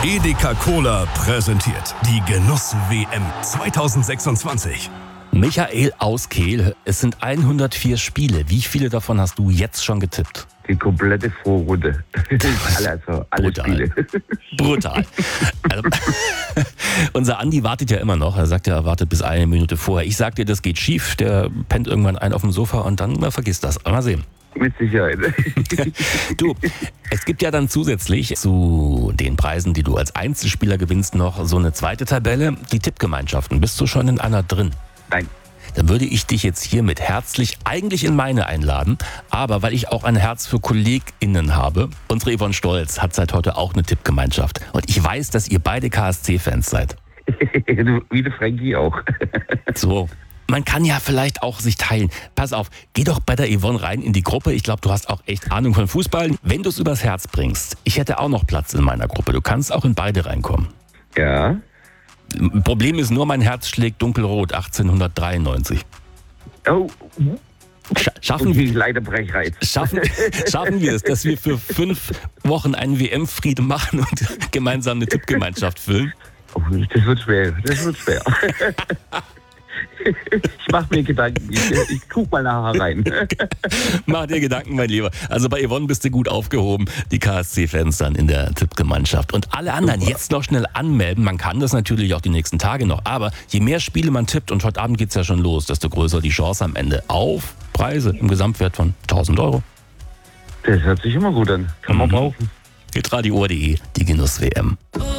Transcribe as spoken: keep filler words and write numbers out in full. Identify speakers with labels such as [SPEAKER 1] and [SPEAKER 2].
[SPEAKER 1] Edeka Cola präsentiert die Genuss-W M zwanzig sechsundzwanzig.
[SPEAKER 2] Michael aus Kehl, es sind hundertvier Spiele. Wie viele davon hast du jetzt schon getippt?
[SPEAKER 3] Die komplette Vorrunde. alle, also alle
[SPEAKER 2] Brutal.
[SPEAKER 3] Spiele.
[SPEAKER 2] Brutal. Also, unser Andi wartet ja immer noch. Er sagt ja, er wartet bis eine Minute vorher. Ich sag dir, das geht schief. Der pennt irgendwann ein auf dem Sofa und dann na, vergisst das. Mal sehen.
[SPEAKER 3] Mit Sicherheit.
[SPEAKER 2] Du, es gibt ja dann zusätzlich zu den Preisen, die du als Einzelspieler gewinnst, noch so eine zweite Tabelle, die Tippgemeinschaften. Bist du schon in einer drin?
[SPEAKER 3] Nein.
[SPEAKER 2] Dann würde ich dich jetzt hiermit herzlich eigentlich in meine einladen. Aber weil ich auch ein Herz für KollegInnen habe, unsere Yvonne Stolz hat seit heute auch eine Tippgemeinschaft. Und ich weiß, dass ihr beide K S C-Fans seid.
[SPEAKER 3] Wie der Frankie auch.
[SPEAKER 2] So. Man kann ja vielleicht auch sich teilen. Pass auf, geh doch bei der Yvonne rein in die Gruppe. Ich glaube, du hast auch echt Ahnung von Fußball. Wenn du es übers Herz bringst, ich hätte auch noch Platz in meiner Gruppe. Du kannst auch in beide reinkommen.
[SPEAKER 3] Ja.
[SPEAKER 2] Problem ist nur, mein Herz schlägt dunkelrot, achtzehnhundertdreiundneunzig.
[SPEAKER 3] Oh.
[SPEAKER 2] Sch schaffen,
[SPEAKER 3] Und die
[SPEAKER 2] wir,
[SPEAKER 3] Leiderbrechreiz.
[SPEAKER 2] schaffen, schaffen wir es, dass wir für fünf Wochen einen W M-Frieden machen und gemeinsam eine Tippgemeinschaft füllen?
[SPEAKER 3] Oh, das wird schwer. Das wird schwer. Ich mache mir Gedanken. Ich, ich guck mal nachher rein.
[SPEAKER 2] Mach dir Gedanken, mein Lieber. Also bei Yvonne bist du gut aufgehoben. Die K S C-Fans dann in der Tippgemeinschaft. Und alle anderen jetzt noch schnell anmelden. Man kann das natürlich auch die nächsten Tage noch. Aber je mehr Spiele man tippt, und heute Abend geht's ja schon los, desto größer die Chance am Ende auf Preise im Gesamtwert von tausend Euro.
[SPEAKER 3] Das hört sich immer gut an. Kann man
[SPEAKER 2] Mhm.
[SPEAKER 3] brauchen.
[SPEAKER 2] hitradio punkt de, die Genuss-W M.